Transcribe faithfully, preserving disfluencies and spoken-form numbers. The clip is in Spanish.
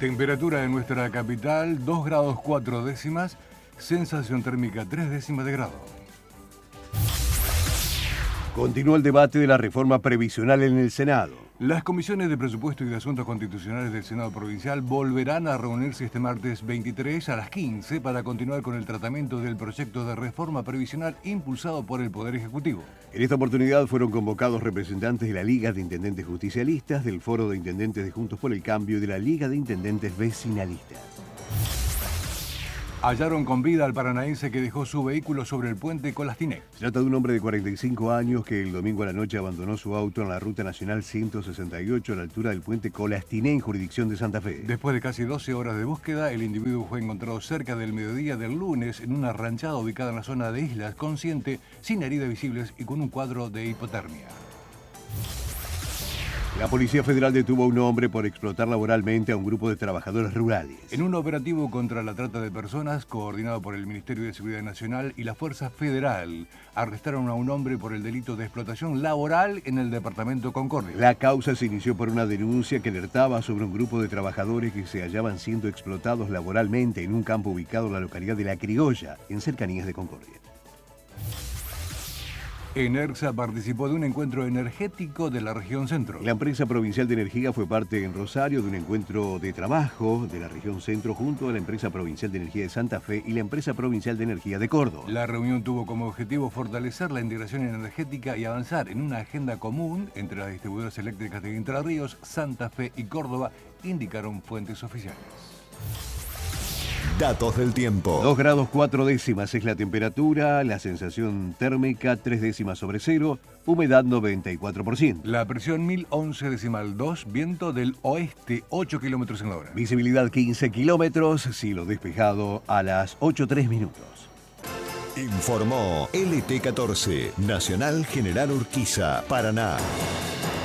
Temperatura en nuestra capital, dos grados cuatro décimas, sensación térmica tres décimas de grado. Continúa el debate de la reforma previsional en el Senado. Las comisiones de presupuesto y de asuntos constitucionales del Senado Provincial volverán a reunirse este martes veintitrés a las quince para continuar con el tratamiento del proyecto de reforma previsional impulsado por el Poder Ejecutivo. En esta oportunidad fueron convocados representantes de la Liga de Intendentes Justicialistas, del Foro de Intendentes de Juntos por el Cambio y de la Liga de Intendentes Vecinalistas. Hallaron con vida al paranaense que dejó su vehículo sobre el puente Colastiné. Se trata de un hombre de cuarenta y cinco años que el domingo a la noche abandonó su auto en la Ruta Nacional ciento sesenta y ocho a la altura del puente Colastiné en jurisdicción de Santa Fe. Después de casi doce horas de búsqueda, el individuo fue encontrado cerca del mediodía del lunes en una ranchada ubicada en la zona de Islas, consciente, sin heridas visibles y con un cuadro de hipotermia. La Policía Federal detuvo a un hombre por explotar laboralmente a un grupo de trabajadores rurales. En un operativo contra la trata de personas, coordinado por el Ministerio de Seguridad Nacional y la Fuerza Federal, arrestaron a un hombre por el delito de explotación laboral en el departamento Concordia. La causa se inició por una denuncia que alertaba sobre un grupo de trabajadores que se hallaban siendo explotados laboralmente en un campo ubicado en la localidad de La Criolla, en cercanías de Concordia. ENERSA participó de un encuentro energético de la región centro. La empresa provincial de energía fue parte en Rosario de un encuentro de trabajo de la región centro junto a la empresa provincial de energía de Santa Fe y la empresa provincial de energía de Córdoba. La reunión tuvo como objetivo fortalecer la integración energética y avanzar en una agenda común entre las distribuidoras eléctricas de Entre Ríos, Santa Fe y Córdoba, indicaron fuentes oficiales. Datos del tiempo. dos grados cuatro décimas es la temperatura, la sensación térmica tres décimas sobre cero, humedad noventa y cuatro por ciento. La presión mil once decimal dos, viento del oeste ocho kilómetros en la hora. Visibilidad quince kilómetros, cielo despejado a las ocho tres minutos. Informó L T catorce, Nacional General Urquiza, Paraná.